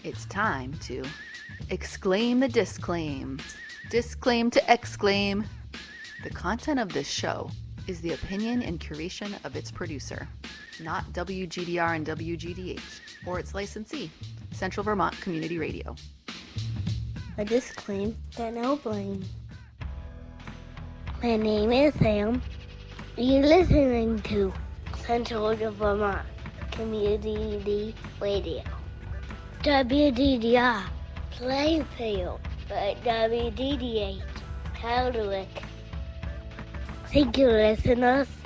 It's time to exclaim the disclaim. Disclaim to exclaim. The content of this show is the opinion and curation of its producer, not WGDR and WGDH, or its licensee, Central Vermont Community Radio. A disclaim that no blame. My name is Sam. You're listening to Central Vermont Community Radio. WDDR, Plainfield, but WDDH, Hardwick. Thank you, listeners.